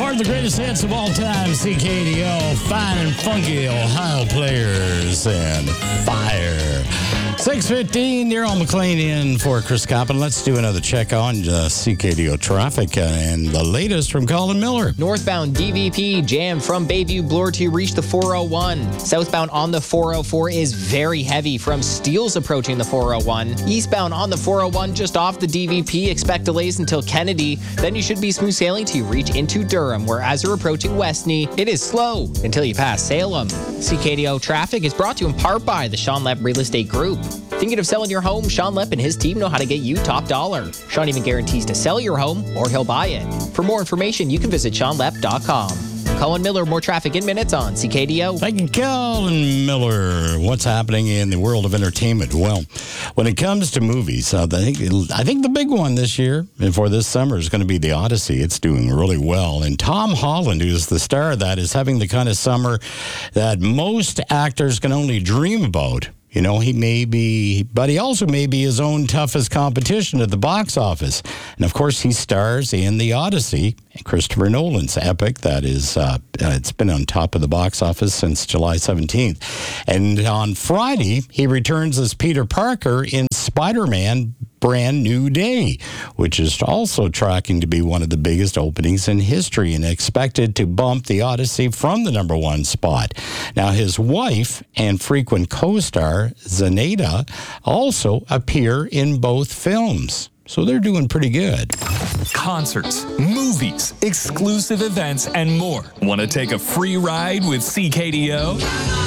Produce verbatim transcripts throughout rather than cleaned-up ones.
more of the greatest hits of all time. C K D O, fine and funky Ohio players and fire. six fifteen, you're on McLean in for Chris Coppin. Let's do another check on uh, C K D O traffic uh, and the latest from Colin Miller. Northbound D V P jam from Bayview Bloor to reach the four oh one. Southbound on the four oh four is very heavy from Steeles approaching the four oh one. Eastbound on the four oh one just off the D V P, expect delays until Kennedy. Then you should be smooth sailing to reach into Durham, where as you're approaching Westney, it is slow until you pass Salem. C K D O traffic is brought to you in part by the Sean Lepp Real Estate Group. Thinking of selling your home? Sean Lepp and his team know how to get you top dollar. Sean even guarantees to sell your home or he'll buy it. For more information, you can visit sean lepp dot com. Colin Miller, more traffic in minutes on C K D O. Thank you, Colin Miller. What's happening in the world of entertainment? Well, when it comes to movies, uh, I think I think the big one this year and for this summer is going to be The Odyssey. It's doing really well. And Tom Holland, who's the star of that, is having the kind of summer that most actors can only dream about. You know, he may be, but he also may be his own toughest competition at the box office. And, of course, he stars in The Odyssey, Christopher Nolan's epic. That is, uh, it's been on top of the box office since July seventeenth. And on Friday, he returns as Peter Parker in Spider-Man Brand New Day, which is also tracking to be one of the biggest openings in history and expected to bump The Odyssey from the number one spot. Now, his wife and frequent co-star, Zendaya, also appear in both films. So they're doing pretty good. Concerts, movies, exclusive events, and more. Want to take a free ride with C K D O?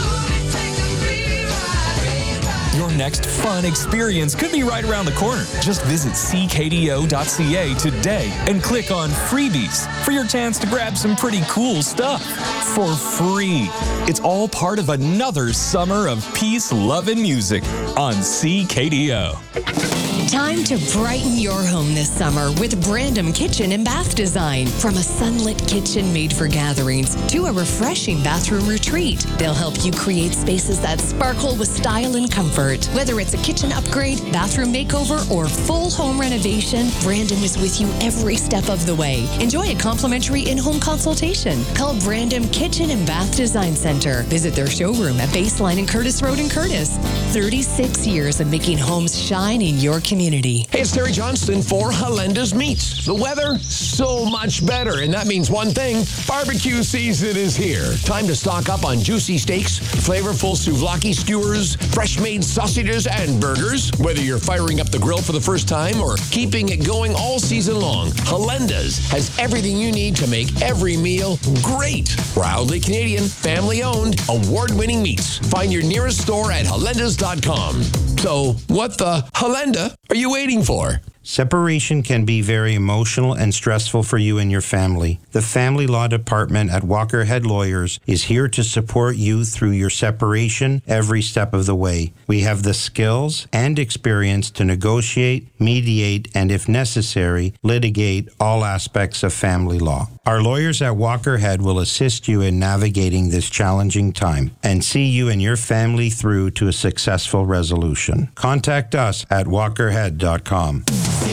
Your next fun experience could be right around the corner. Just visit c k d o dot c a today and click on Freebies for your chance to grab some pretty cool stuff for free. It's all part of another summer of peace, love, and music on C K D O. Time to brighten your home this summer with Brandom Kitchen and Bath Design. From a sunlit kitchen made for gatherings to a refreshing bathroom retreat, they'll help you create spaces that sparkle with style and comfort. Whether it's a kitchen upgrade, bathroom makeover, or full home renovation, Brandom is with you every step of the way. Enjoy a complimentary in-home consultation. Call Brandom Kitchen and Bath Design Center. Visit their showroom at Baseline and Curtis Road in Curtis. thirty-six years of making homes shine in your community. Hey, it's Terry Johnston for Halenda's Meats. The weather, so much better, and that means one thing: barbecue season is here. Time to stock up on juicy steaks, flavorful souvlaki skewers, fresh-made sausages, and burgers. Whether you're firing up the grill for the first time or keeping it going all season long, Halenda's has everything you need to make every meal great. Proudly Canadian, family-owned, award-winning meats. Find your nearest store at halendas dot com. So, what the Halenda are you waiting for? Separation can be very emotional and stressful for you and your family. The Family Law Department at Walker Head Lawyers is here to support you through your separation every step of the way. We have the skills and experience to negotiate, mediate, and if necessary, litigate all aspects of family law. Our lawyers at Walker Head will assist you in navigating this challenging time and see you and your family through to a successful resolution. Contact us at walker head dot com.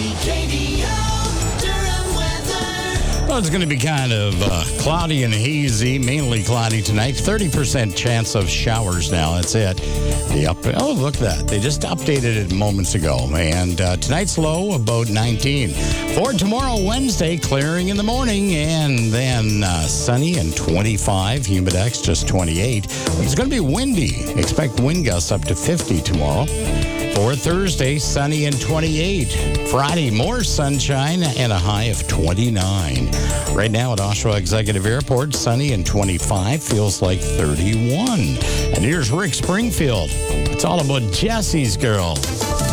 Well, it's going to be kind of uh, cloudy and hazy, mainly cloudy tonight. thirty percent chance of showers now. That's it. The up- oh, look at that. They just updated it moments ago. And uh, tonight's low, about nineteen. For tomorrow, Wednesday, clearing in the morning, and then uh, sunny and twenty-five. Humidex, just twenty-eight. It's going to be windy. Expect wind gusts up to fifty tomorrow. For Thursday, sunny and twenty-eight. Friday, more sunshine and a high of twenty-nine. Right now at Oshawa Executive Airport, sunny and twenty-five, feels like thirty-one. And here's Rick Springfield. It's all about Jesse's Girl.